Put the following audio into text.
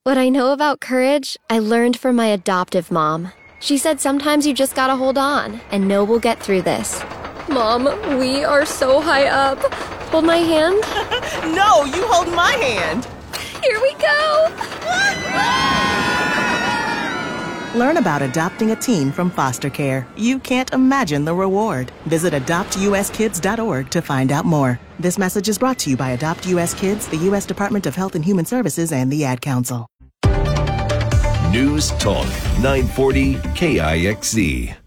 What I know about courage, I learned from my adoptive mom. She said sometimes you just gotta hold on and know we'll get through this. Mom, we are so high up. Hold my hand? No, you hold my hand. Here we go. Learn about adopting a teen from foster care. You can't imagine the reward. Visit adoptuskids.org to find out more. This message is brought to you by Adopt US Kids, the U.S. Department of Health and Human Services, and the Ad Council. News Talk 940 KIXZ.